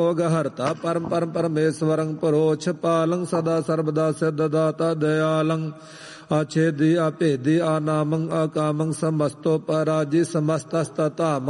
ਹਰਤਾ ਪਰਮ ਪਰਮ ਪਰਮੇਸ਼ਵਰੰ ਪਰੋਛ ਪਾਲੰ ਸਦਾ ਸਰਬਦਾ ਸਿਧ ਦਾਤਾ ਦਇਆਲੰ ਆਛੇਦੀ ਆਪੇਦੀ ਆਨਾਮੰ ਆਕਾਮੰ ਸਮਸਤੋ ਪਰਾਜੀ ਸਮਸਤਸਤਤਾਮੰ